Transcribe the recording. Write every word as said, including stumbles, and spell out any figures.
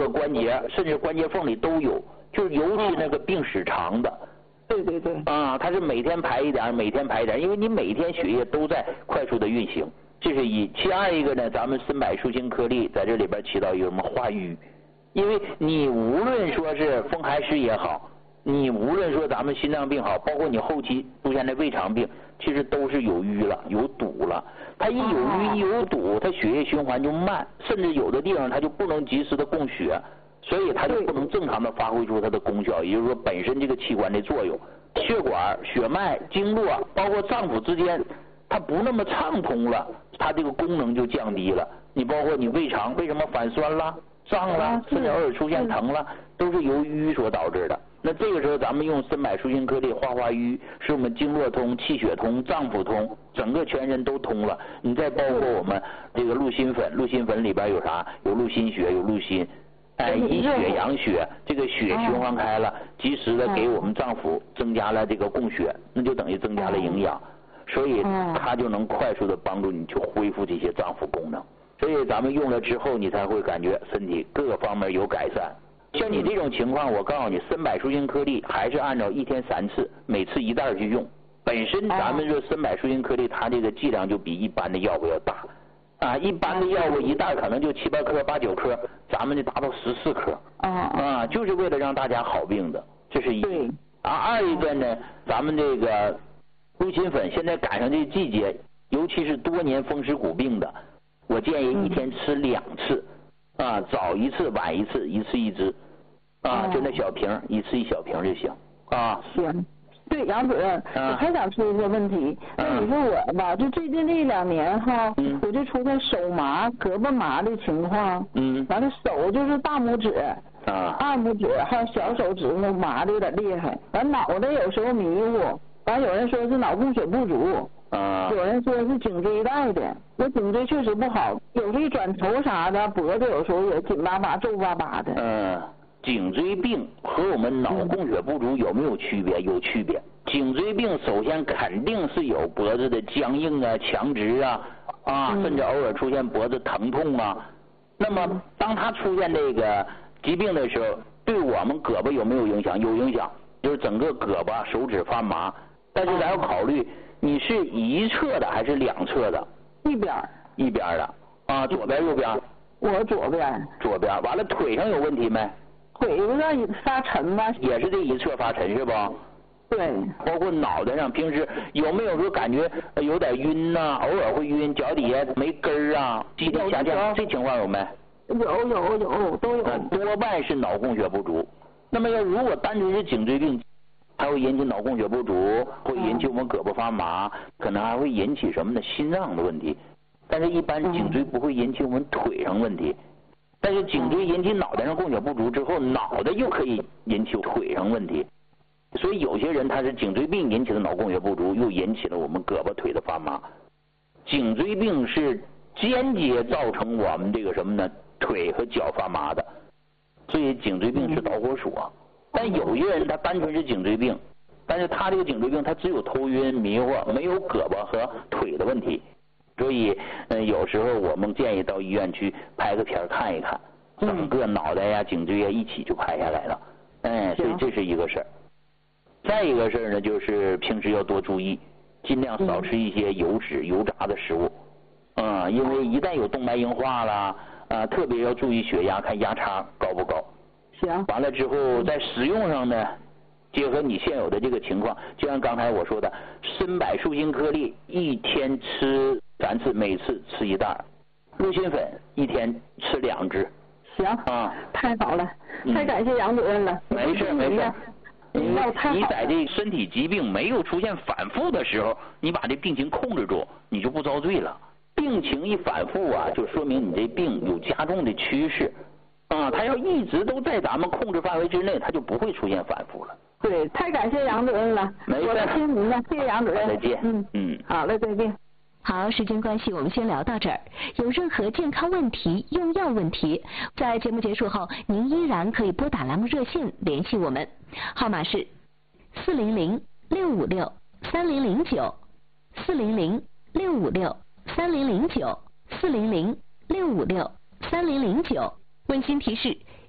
关节甚至关节缝里都有，就是尤其那个病史长的。 对对对。 啊，它是每天排一点，每天排一点，因为你每天血液都在快速的运行，这是一。其二一个呢，咱们参柏树精颗粒在这里边起到一个什么化瘀，因为你无论说是风寒湿也好，你无论说咱们心脏病好，包括你后期出现的胃肠病，其实都是有瘀了，有堵了。它一有瘀一有堵，它血液循环就慢，甚至有的地方它就不能及时的供血。所以它就不能正常的发挥出它的功效，也就是说本身这个器官的作用，血管、血脉、经络，包括脏腑之间，它不那么畅通了，它这个功能就降低了。你包括你胃肠为什么反酸了、胀了，甚至偶尔出现疼了，都是由瘀所导致的。那这个时候咱们用参柏树精颗粒化化瘀，使我们经络通、气血通、脏腑通，整个全身都通了。你再包括我们这个鹿心粉，鹿心粉里边有啥？有鹿心血，有鹿心。哎，以血养血，这个血循环开了，及时的给我们脏腑增加了这个供血，那就等于增加了营养，所以它就能快速的帮助你去恢复这些脏腑功能。所以咱们用了之后，你才会感觉身体各个方面有改善。像你这种情况，我告诉你，参柏树精颗粒还是按照一天三次，每次一袋去用。本身咱们说参柏树精颗粒，它这个剂量就比一般的药物要大。啊，一般的药物一袋可能就七八颗、八九颗，咱们就达到十四颗。啊啊，就是为了让大家好病的，这是一。对。啊，二一个呢，咱们这个鹿心粉现在赶上这季节，尤其是多年风湿骨病的，我建议一天吃两次，啊，早一次，晚一次，一次一支，啊，就那小瓶，一次一小瓶就行。啊。行。 对，杨主任，我还想出一个问题。那你说我吧，就最近这一两年哈，我就出现手麻、胳膊麻的情况。嗯。完了，手就是大拇指、啊，二拇指还有小手指头麻的有点厉害。完脑袋有时候迷糊，完有人说是脑供血不足，啊，有人说是颈椎带的。我颈椎确实不好，有时候一转头啥的，脖子有时候也紧巴巴、皱巴巴的。 嗯。颈椎病和我们脑供血不足有没有区别？有区别。颈椎病首先肯定是有脖子的僵硬啊、强直啊，啊，甚至偶尔出现脖子疼痛啊。那么当它出现这个疾病的时候，对我们胳膊有没有影响？有影响，就是整个胳膊、手指发麻。但是咱要考虑，你是一侧的还是两侧的？ 一边。 一边的。啊，左边右边？ 我左边。 左边。完了，腿上有问题没？ 腿有点发沉吧， 也是这一侧发沉是吧？ 对。 包括脑袋上，平时有没有说感觉有点晕呐、啊？偶尔会晕，脚底下没根儿啊，肌力下降，这情况有没？ 有有有都有。 多半是脑供血不足。那么要如果单纯是颈椎病，还会引起脑供血不足，会引起我们胳膊发麻，可能还会引起什么呢？心脏的问题。但是一般颈椎不会引起我们腿上问题。但是颈椎引起脑袋上供血不足之后，脑袋又可以引起腿上问题，所以有些人他是颈椎病引起的脑供血不足，又引起了我们胳膊腿的发麻。颈椎病是间接造成我们这个什么呢？腿和脚发麻的，所以颈椎病是导火索。但有些人他单纯是颈椎病，但是他这个颈椎病他只有头晕迷糊，没有胳膊和腿的问题。所以，嗯，有时候我们建议到医院去拍个片看一看，整个脑袋呀、颈椎呀一起就拍下来了。哎，所以这是一个事儿。再一个事儿呢，就是平时要多注意，尽量少吃一些油脂、油炸的食物。嗯，因为一旦有动脉硬化啦，啊，特别要注意血压，看压差高不高。 行。 完了之后，在使用上呢，结合你现有的这个情况，就像刚才我说的，参柏树精颗粒一天吃三次，每次吃一袋，鹿心粉一天吃两支。 行啊，太好了，太感谢杨主任了。 没事没事。 你你在这身体疾病没有出现反复的时候，你把这病情控制住，你就不遭罪了。病情一反复啊，就说明你这病有加重的趋势啊。它要一直都在咱们控制范围之内，它就不会出现反复了。 对，太感谢杨主任了。 没事。 我的听您的，谢谢杨主任。 再见。 嗯嗯，好嘞，再见。 好，时间关系，我们先聊到这儿。有任何健康问题、用药问题，在节目结束后，您依然可以拨打栏目热线联系我们，号码是四零零六五六三零零九，四零零六五六三零零九，四零零六五六三零零九。温馨提示：